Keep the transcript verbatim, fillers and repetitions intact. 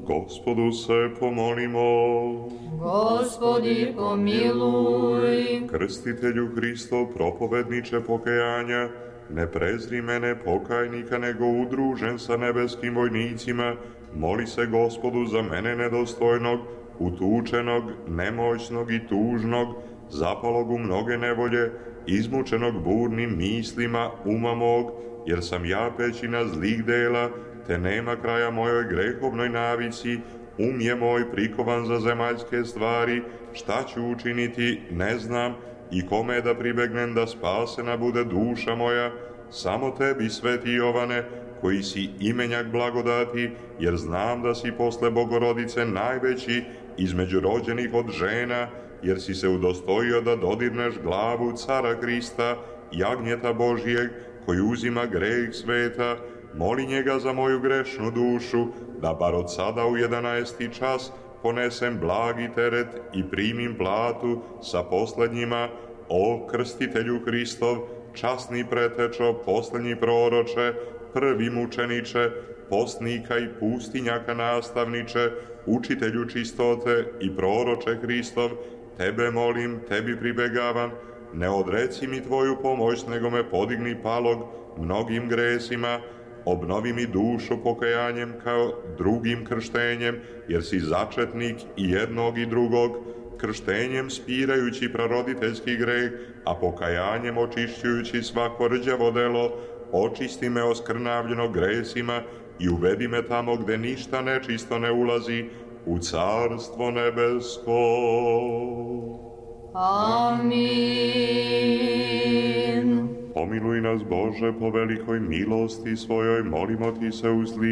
Gospodu se pomolimo. Gospodi pomiluj. Krstitelju Hristov, propovedniče pokajanja, ne prezri mene pokajnika, nego udružen sa nebeskim vojnicima, moli se Gospodu za mene nedostojnog, utučenog, nemoćnog i tužnog, zapalog u mnoge nevolje, izmučenog burnim mislima uma mog, jer sam ja pećina zlih dela, te nema kraja mojoj grehovnoj navici, um je moj prikovan za zemaljske stvari, šta ću učiniti, ne znam, i kome da pribegnem da spasena bude duša moja, samo tebi, sveti Jovane, koji si imenjak blagodati, jer znam da si posle Bogorodice najveći između rođenih od žena, jer si se udostojio da dodirneš glavu cara Hrista, jagnjeta Božijeg, koji uzima greh sveta, moli njega za moju grešnu dušu, da bar od sada u jedanaesti čas ponesem blagi teret i primim platu sa poslednjima, o krstitelju Hristov, časni pretečo, poslednji proroče, prvi mučeniče, postnika i pustinjaka nastavniče, učitelju čistote i proroče Hristov, tebe molim, tebi pribegavam, ne odreci mi tvoju pomoć, nego me podigni palog mnogim gresima, obnovi mi dušu pokajanjem kao drugim krštenjem, jer si začetnik i jednog i drugog, krštenjem spirajući praroditeljski greh, a pokajanjem očišćujući svako rđavo delo, očisti me oskrnavljeno gresima i uvedi me tamo gde ništa nečisto ne ulazi, u carstvo nebesko. Amin. Pomiluj nas, Bože, po velikoj milosti svojoj, molimo ti se uzli